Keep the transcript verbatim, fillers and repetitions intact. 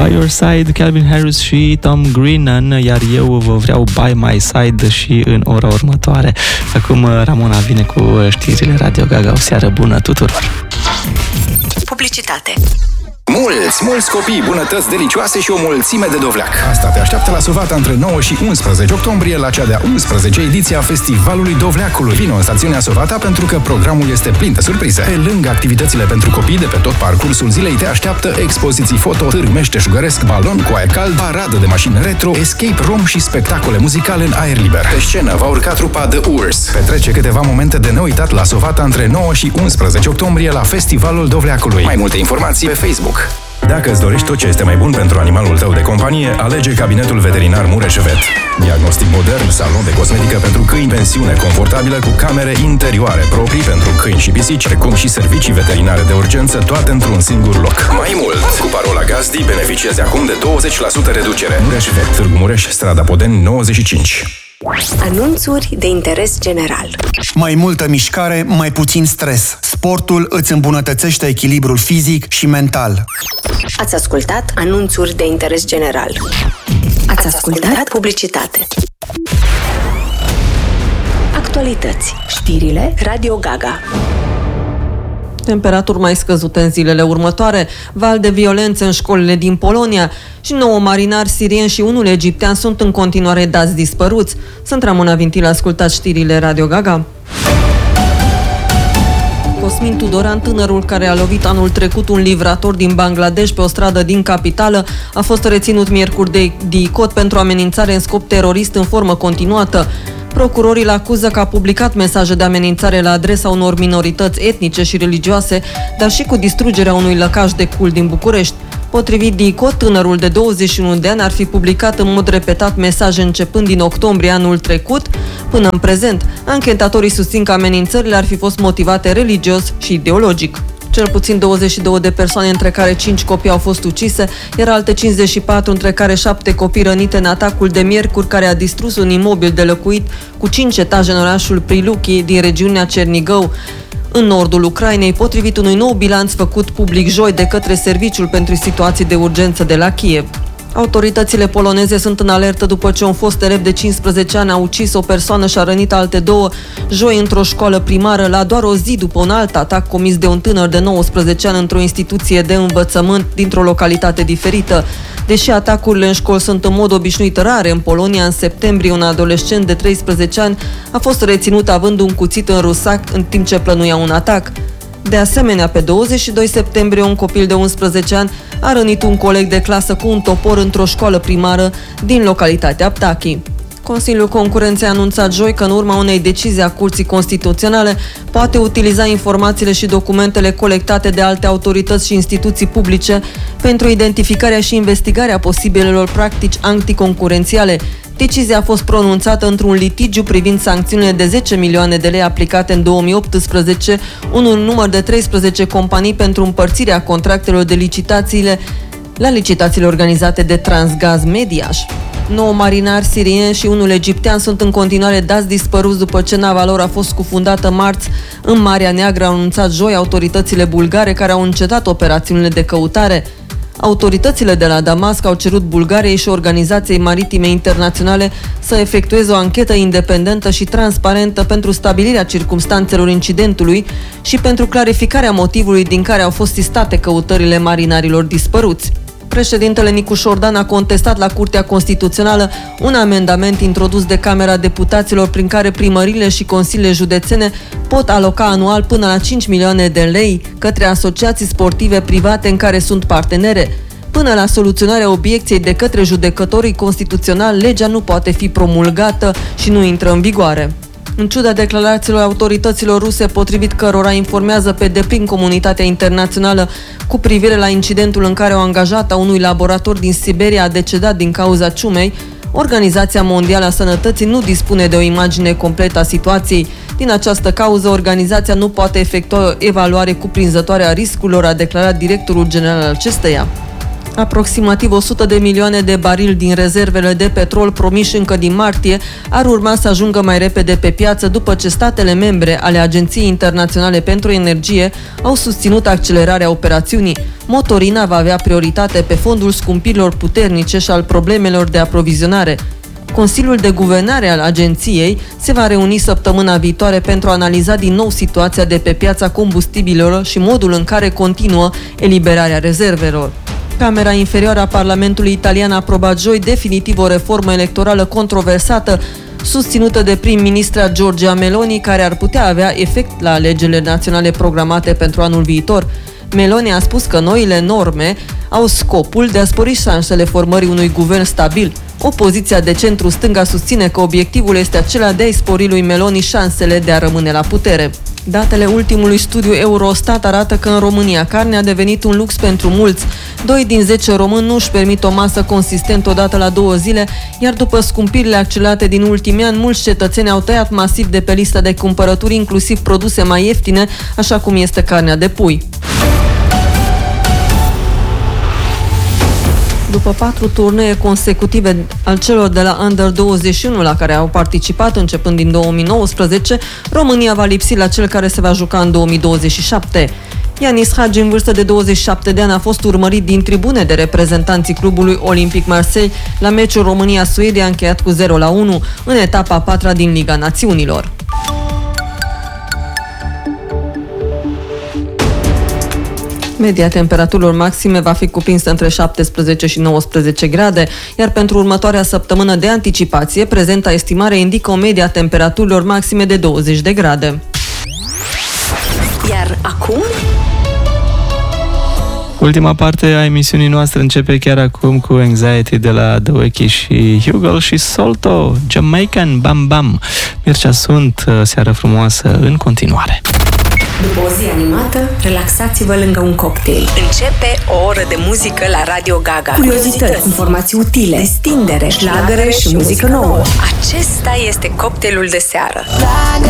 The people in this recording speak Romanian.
By Your Side, Calvin Harris și Tom Grennan, iar eu vă vreau By My Side și în ora următoare. Acum Ramona vine cu știrile Radio Gaga. O seară bună tuturor! Publicitate. Mulți, mulți copii, bunătăți delicioase și o mulțime de dovleac. Asta te așteaptă la Sovata între nouă și unsprezece octombrie la cea de-a unsprezecea ediție a Festivalului Dovleacului. Vino în stațiunea Sovata pentru că programul este plin de surprize. Pe lângă activitățile pentru copii de pe tot parcursul zilei te așteaptă expoziții foto, târg meșteșugăresc, balon cu aer cald, paradă de mașini retro, escape room și spectacole muzicale în aer liber. Pe scenă va urca trupa The Urs. Petrece câteva momente de neuitat la Sovata între nouă și unsprezece octombrie la Festivalul Dovleacului. Mai multe informații pe Facebook. Dacă îți dorești tot ce este mai bun pentru animalul tău de companie, alege Cabinetul Veterinar Mureș Vet. Diagnostic modern, salon de cosmetică pentru câini, pensiune confortabilă cu camere interioare proprii pentru câini și pisici, precum și servicii veterinare de urgență, toate într-un singur loc. Mai mult, cu parola Gazdi beneficiezi acum de douăzeci la sută reducere. Mureș Vet, Târgu Mureș, strada Podeni nouăzeci și cinci. Anunțuri de interes general. Mai multă mișcare, mai puțin stres. Sportul îți îmbunătățește echilibrul fizic și mental. Ați ascultat anunțuri de interes general. Ați ascultat publicitate. Actualități. Știrile Radio Gaga. Temperaturi mai scăzute în zilele următoare, val de violențe în școlile din Polonia și nouă marinari sirieni și unul egiptean sunt în continuare dați dispăruți. Sunt Ramona Vintil, ascultați știrile Radio Gaga. Cosmin Tudoran, tânărul care a lovit anul trecut un livrator din Bangladesh pe o stradă din capitală, a fost reținut miercuri de D I C O T pentru amenințare în scop terorist în formă continuată. Procurorii îl acuză că a publicat mesaje de amenințare la adresa unor minorități etnice și religioase, dar și cu distrugerea unui lăcaș de cult din București. Potrivit D I C O T, tânărul de douăzeci și unu de ani ar fi publicat în mod repetat mesaje începând din octombrie anul trecut până în prezent. Anchetatorii susțin că amenințările ar fi fost motivate religios și ideologic. Cel puțin douăzeci și două de persoane, între care cinci copii, au fost ucise, iar alte cincizeci și patru, între care șapte copii, rănite în atacul de miercuri care a distrus un imobil de locuit cu cinci etaje în orașul Priluki din regiunea Cernigău, în nordul Ucrainei, potrivit unui nou bilanț făcut public joi de către Serviciul pentru Situații de Urgență de la Kiev. Autoritățile poloneze sunt în alertă după ce un fost elev de cincisprezece ani a ucis o persoană și a rănit alte două joi într-o școală primară, la doar o zi după un alt atac comis de un tânăr de nouăsprezece ani într-o instituție de învățământ dintr-o localitate diferită. Deși atacurile în școli sunt în mod obișnuit rare în Polonia, în septembrie un adolescent de treisprezece ani a fost reținut având un cuțit în rusac în timp ce plănuia un atac. De asemenea, pe douăzeci și doi septembrie, un copil de unsprezece ani a rănit un coleg de clasă cu un topor într-o școală primară din localitatea Ptachi. Consiliul Concurenței a anunțat joi că în urma unei decizii a Curții Constituționale poate utiliza informațiile și documentele colectate de alte autorități și instituții publice pentru identificarea și investigarea posibilelor practici anticoncurențiale. Decizia a fost pronunțată într-un litigiu privind sancțiunile de zece milioane de lei aplicate în două mii optsprezece unui număr de treisprezece companii pentru împărțirea contractelor de licitațiile la licitațiile organizate de Transgaz Mediaș. Nouă marinari sirieni și unul egiptean sunt în continuare dați dispăruți după ce nava lor a fost scufundată marți în Marea Neagră, au anunțat joi autoritățile bulgare, care au încetat operațiunile de căutare. Autoritățile de la Damasc au cerut Bulgariei și Organizației Maritime Internaționale să efectueze o anchetă independentă și transparentă pentru stabilirea circumstanțelor incidentului și pentru clarificarea motivului din care au fost sistate căutările marinarilor dispăruți. Președintele Nicu Șordan a contestat la Curtea Constituțională un amendament introdus de Camera Deputaților prin care primările și consiliile județene pot aloca anual până la cinci milioane de lei către asociații sportive private în care sunt partenere. Până la soluționarea obiecției de către judecătorii constituționali, legea nu poate fi promulgată și nu intră în vigoare. În ciuda declarațiilor autorităților ruse, potrivit cărora informează pe deplin comunitatea internațională cu privire la incidentul în care o angajată a unui laborator din Siberia a decedat din cauza ciumei, Organizația Mondială a Sănătății nu dispune de o imagine completă a situației. Din această cauză, organizația nu poate efectua o evaluare cuprinzătoare a riscurilor, a declarat directorul general al acesteia. Aproximativ o sută de milioane de barili din rezervele de petrol promiși încă din martie ar urma să ajungă mai repede pe piață după ce statele membre ale Agenției Internaționale pentru Energie au susținut accelerarea operațiunii. Motorina va avea prioritate pe fondul scumpirilor puternice și al problemelor de aprovizionare. Consiliul de Guvernare al agenției se va reuni săptămâna viitoare pentru a analiza din nou situația de pe piața combustibililor și modul în care continuă eliberarea rezervelor. Camera inferioară a Parlamentului italian a aprobat joi definitiv o reformă electorală controversată, susținută de prim-ministra Giorgia Meloni, care ar putea avea efect la alegerile naționale programate pentru anul viitor. Meloni a spus că noile norme au scopul de a spori șansele formării unui guvern stabil. Opoziția de centru-stânga susține că obiectivul este acela de a-i spori lui Meloni șansele de a rămâne la putere. Datele ultimului studiu Eurostat arată că în România carnea a devenit un lux pentru mulți. Doi din zece români nu își permit o masă consistentă odată la două zile, iar după scumpirile accelerate din ultimii ani, mulți cetățeni au tăiat masiv de pe lista de cumpărături, inclusiv produse mai ieftine, așa cum este carnea de pui. După patru turnee consecutive al celor de la Under douăzeci și unu la care au participat începând din două mii nouăsprezece, România va lipsi la cel care se va juca în două mii douăzeci și șapte. Yanis Hagi, în vârstă de douăzeci și șapte de ani, a fost urmărit din tribune de reprezentanții clubului Olympic Marseille la meciul România-Suedia încheiat cu zero la unu în etapa a patra din Liga Națiunilor. Media temperaturilor maxime va fi cuprinsă între șaptesprezece și nouăsprezece grade, iar pentru următoarea săptămână de anticipație, prezenta estimare indică o media temperaturilor maxime de douăzeci de grade. Iar acum? Ultima parte a emisiunii noastre începe chiar acum cu Anxiety de la The Wacky și Hugo și Solto, Jamaican Bam Bam. Mircea sunt, seară frumoasă în continuare. După o zi animată, relaxați-vă lângă un cocktail. Începe o oră de muzică la Radio Gaga. Curiozități, informații utile, destindere, șlagăre și muzică nouă. Acesta este cocktailul de seară.